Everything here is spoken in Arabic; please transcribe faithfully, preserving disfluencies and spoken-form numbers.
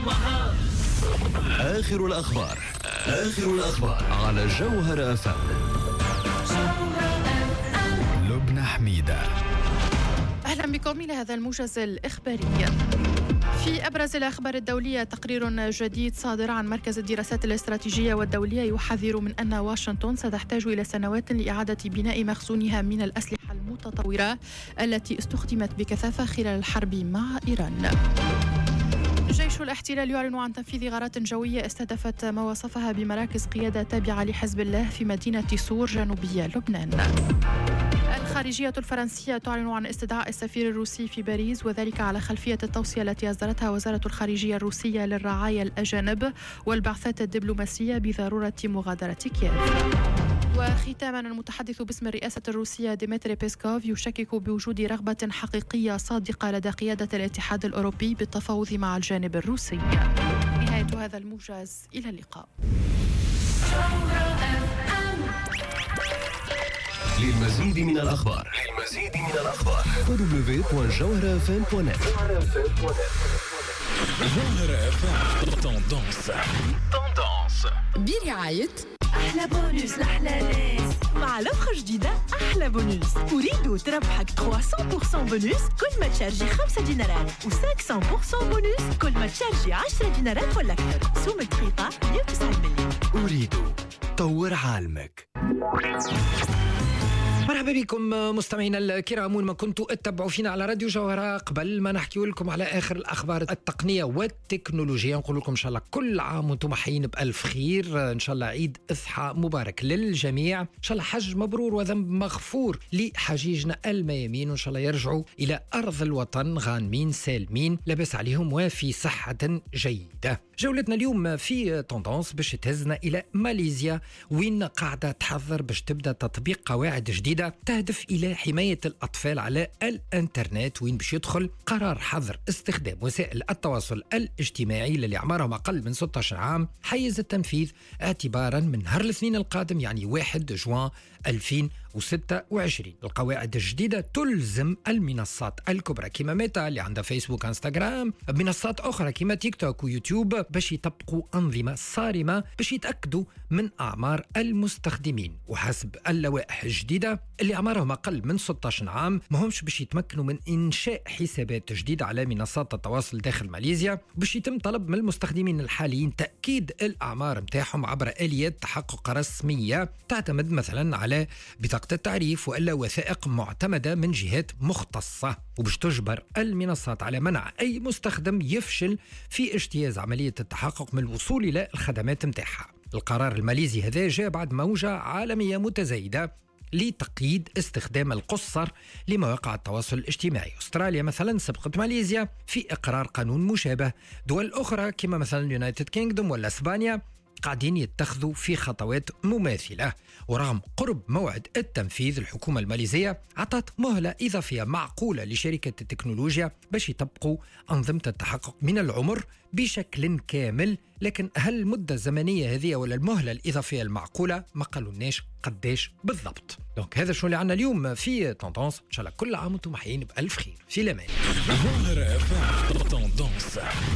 آخر الأخبار آخر الأخبار على جوهر أف أم. لبنى حميدة. أهلا بكم إلى هذا الموجز الإخباري. في أبرز الأخبار الدولية، تقرير جديد صادر عن مركز الدراسات الاستراتيجية والدولية يحذر من أن واشنطن ستحتاج إلى سنوات لإعادة بناء مخزونها من الأسلحة المتطورة التي استخدمت بكثافة خلال الحرب مع إيران. جيش الاحتلال يعلن عن تنفيذ غارات جوية استهدفت ما وصفها بمراكز قيادة تابعة لحزب الله في مدينة سور جنوبية لبنان. الخارجية الفرنسية تعلن عن استدعاء السفير الروسي في باريس، وذلك على خلفية التوصية التي أصدرتها وزارة الخارجية الروسية للرعايا الأجانب والبعثات الدبلوماسية بضرورة مغادرة كييف. وختاما، المتحدث باسم الرئاسة الروسية ديمتري بيسكوف يشكك بوجود رغبة حقيقية صادقة لدى قيادة الاتحاد الأوروبي بالتفاوض مع الجانب الروسي. نهاية هذا الموجز، إلى اللقاء. للمزيد من الأخبار للمزيد من الأخبار دبليو دوت جوهر أف إم دوت نت. جوهر أف أم توندونس توندونس برعاية أحلى بونوس لأحلى ناس مع لوحة جديدة. أحلى بونوس، أريد تربحك ثلاثمية بالمية بونوس كل ما تشارجي خمسة دينارات و500 بالمية بونوس كل ما تشارجي عشرة دينارات ولا أكثر. سوم دقيقة مية وتسعين مليون. أريد طور عالمك. مرحبا بكم مستمعينا الكرام، وين ما كنتوا اتبعوا فينا على راديو جوهرة. قبل ما نحكي لكم على آخر الأخبار التقنية والتكنولوجيا، نقول لكم إن شاء الله كل عام وانتم حيين بألف خير. إن شاء الله عيد إضحى مبارك للجميع، إن شاء الله حج مبرور وذنب مغفور لحجيجنا الميامين، وإن شاء الله يرجعوا إلى أرض الوطن غانمين سالمين لاباس عليهم وفي صحة جيدة. جولتنا اليوم في توندونس باش تهزنا إلى ماليزيا، وين قاعدة تحضر باش تبدأ تطبيق قواعد جديدة تهدف إلى حماية الأطفال على الإنترنت، وين باش يدخل قرار حظر استخدام وسائل التواصل الاجتماعي للي أعمارهم أقل من ستة عشر عام حيز التنفيذ اعتبارا من نهار الاثنين القادم، يعني واحد جوان ألفين وستة وعشرين. القواعد الجديدة تلزم المنصات الكبرى كما ميتا اللي عندها فيسبوك انستغرام، منصات أخرى كما تيك توك ويوتيوب، باش يطبقوا أنظمة صارمة باش يتأكدوا من أعمار المستخدمين. وحسب اللوائح الجديدة اللي أعمارهم أقل من ستة عشر عام ما همش باش يتمكنوا من إنشاء حسابات جديدة على منصات التواصل داخل ماليزيا، باش يتم طلب من المستخدمين الحاليين تأكيد الأعمار متاعهم عبر آليات تحقق رسمية تعتمد مثلا على بطاقة التعريف وإلا وثائق معتمدة من جهات مختصة، وباش تجبر المنصات على منع أي مستخدم يفشل في اجتياز عملية التحقق من الوصول إلى الخدمات متاعها. القرار الماليزي هذا جاء بعد موجة عالمية متزايدة لتقييد استخدام القصر لمواقع التواصل الاجتماعي. أستراليا مثلا سبقت ماليزيا في إقرار قانون مشابه. دول أخرى كما مثلا اليونايتد كينغدوم ولا إسبانيا قاعدين يتخذوا في خطوات مماثلة. ورغم قرب موعد التنفيذ، الحكومة الماليزية عطت مهلة إضافية معقولة لشركة التكنولوجيا باش يطبقوا أنظمة التحقق من العمر بشكل كامل. لكن هل المدة الزمنية هذه ولا المهلة الإضافية المعقولة ما قالولناش قداش بالضبط. دونك هذا شو اللي عنا اليوم في توندونس. إن شاء الله كل عام وانتم حيين بألف خير. في الأمان.